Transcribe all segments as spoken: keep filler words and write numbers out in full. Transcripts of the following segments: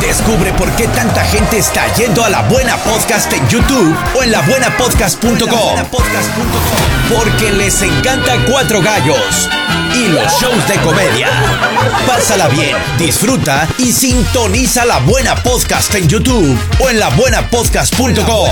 Descubre por qué tanta gente está yendo a La Buena Podcast en YouTube o en la buena podcast punto com. Porque les encanta Cuatro Gallos y los shows de comedia. Pásala bien, disfruta y sintoniza La Buena Podcast en YouTube o en la buena podcast punto com.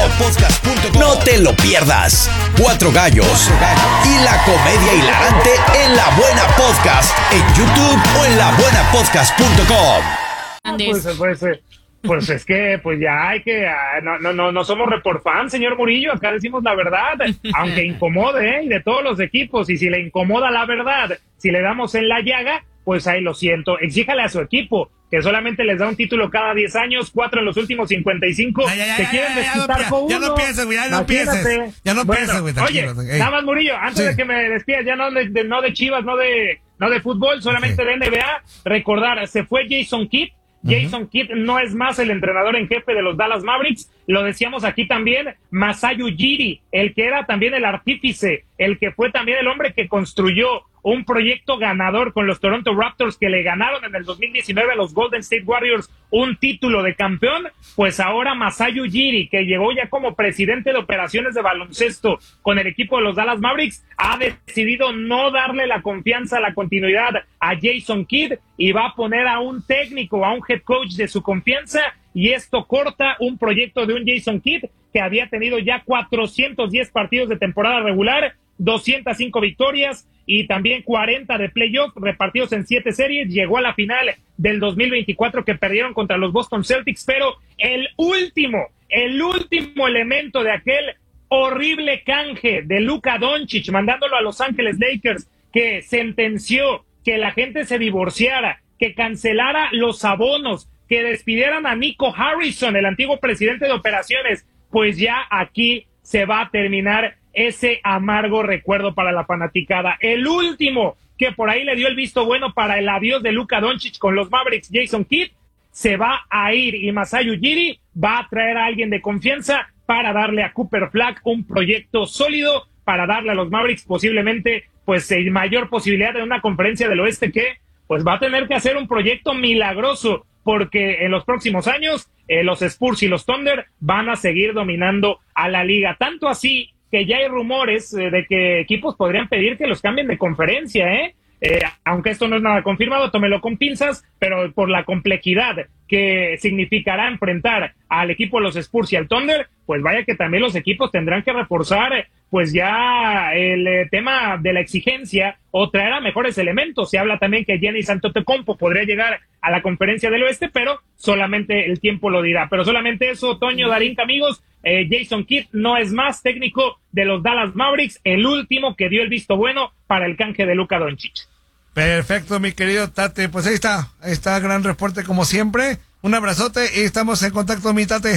No te lo pierdas. Cuatro Gallos y la comedia hilarante en La Buena Podcast en YouTube o en la buena podcast punto com. Pues, pues, pues es que pues ya hay que no no no no somos report fans, señor Murillo, acá decimos la verdad, aunque incomode, ¿eh? Y de todos los equipos, y si le incomoda la verdad, si le damos en la llaga, pues ahí lo siento, exíjale a su equipo que solamente les da un título cada diez años, cuatro en los últimos cincuenta y cinco, ya, ya, que ya, quieren ya, ya, desquitar ya, con uno. ya no pienses, güey, ya no pienses, ya no bueno, pienses, güey, oye, tranquilo. nada más, Murillo, antes Sí. de que me despidas, ya no de, de- no de Chivas, no de no de fútbol, solamente Okay. de N B A, recordar, se fue Jason Kidd. Jason Kidd no es más el entrenador en jefe de los Dallas Mavericks, lo decíamos aquí también, Masai Ujiri, el que era también el artífice, el que fue también el hombre que construyó un proyecto ganador con los Toronto Raptors que le ganaron en el dos mil diecinueve a los Golden State Warriors un título de campeón, pues ahora Masai Ujiri, que llegó ya como presidente de operaciones de baloncesto con el equipo de los Dallas Mavericks, ha decidido no darle la confianza, la continuidad a Jason Kidd y va a poner a un técnico, a un head coach de su confianza, y esto corta un proyecto de un Jason Kidd que había tenido ya cuatrocientos diez partidos de temporada regular, doscientas cinco victorias y también cuarenta de playoff repartidos en siete series. Llegó a la final del dos mil veinticuatro que perdieron contra los Boston Celtics, pero el último, el último elemento de aquel horrible canje de Luka Doncic mandándolo a Los Ángeles Lakers, que sentenció que la gente se divorciara, que cancelara los abonos, que despidieran a Nico Harrison, el antiguo presidente de operaciones, pues ya aquí se va a terminar ese amargo recuerdo para la fanaticada. El último que por ahí le dio el visto bueno para el adiós de Luka Doncic con los Mavericks, Jason Kidd, se va a ir, y Masai Ujiri va a traer a alguien de confianza para darle a Cooper Flag un proyecto sólido, para darle a los Mavericks posiblemente pues eh, mayor posibilidad de una conferencia del oeste que pues va a tener que hacer un proyecto milagroso, porque en los próximos años eh, los Spurs y los Thunder van a seguir dominando a la liga, tanto así que ya hay rumores eh, de que equipos podrían pedir que los cambien de conferencia, ¿eh? Eh, aunque esto no es nada confirmado, tómelo con pinzas, pero por la complejidad que significará enfrentar al equipo de los Spurs y al Thunder, pues vaya que también los equipos tendrán que reforzar pues ya el eh, tema de la exigencia o traer a mejores elementos. Se habla también que Giannis Antetokounmpo podría llegar a la conferencia del oeste, pero solamente el tiempo lo dirá. Pero solamente eso, Toño, Darín, amigos, eh, Jason Kidd no es más técnico de los Dallas Mavericks, el último que dio el visto bueno para el canje de Luka Doncic. Perfecto, mi querido Tate, pues ahí está, ahí está, gran reporte como siempre, un abrazote y estamos en contacto, mi Tate.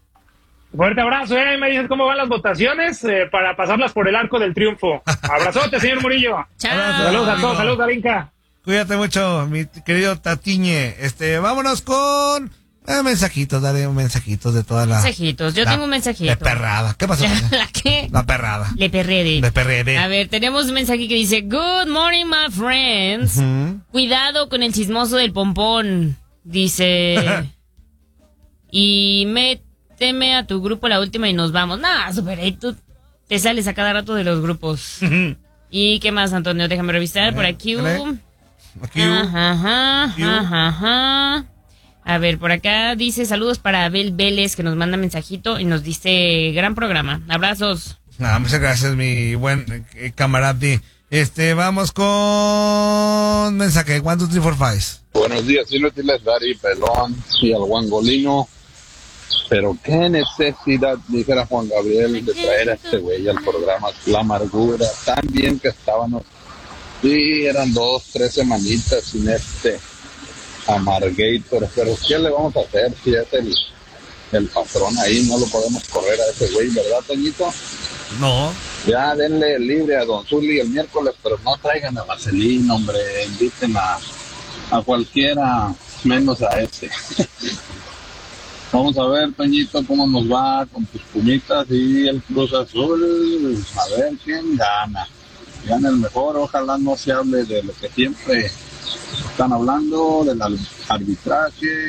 Fuerte abrazo, ¿eh? Me dices cómo van las votaciones eh, para pasarlas por el arco del triunfo. Abrazote, señor Murillo. Chao. Saludos a todos, saludos, Darinka. Cuídate mucho, mi querido Tatiñe. Este, vámonos con eh, mensajitos, daré un mensajito de toda la... Mensajitos, yo la- tengo un mensajito. De perrada, ¿qué pasó? ¿La qué? La perrada. Le perrede. De perrede. A ver, tenemos un mensaje que dice: Good morning, my friends. Ujú. Cuidado con el chismoso del pompón. Dice. Y méteme a tu grupo la última y nos vamos. Nah, super, ahí tú te sales a cada rato de los grupos. ¿Y qué más, Antonio? Déjame revisar por aquí. ¿Qué? Aquí, Ajá, ajá, Aquí. ajá, ajá. A ver, por acá dice saludos para Abel Vélez, que nos manda mensajito y nos dice gran programa. Abrazos. Ah, muchas gracias, mi buen eh, camarada. Este, vamos con mensaje, one, two, three, four, five. Buenos días, inútiles, Dari, Pelón y al Guangolino. Pero qué necesidad, dijera Juan Gabriel, de traer a este güey al programa. La amargura, tan bien que estábamos. Sí, eran dos, tres semanitas sin este Amargator. Pero ¿qué le vamos a hacer si es el, el patrón ahí? No lo podemos correr a ese güey, ¿verdad, Toñito? No. Ya denle libre a Don Zuli el miércoles, pero no traigan a Vaselina, hombre. Inviten a, a cualquiera, menos a este. Vamos a ver, Toñito, cómo nos va con tus Pumitas y el Cruz Azul. A ver quién gana. Gana el mejor. Ojalá no se hable de lo que siempre están hablando, del arbitraje.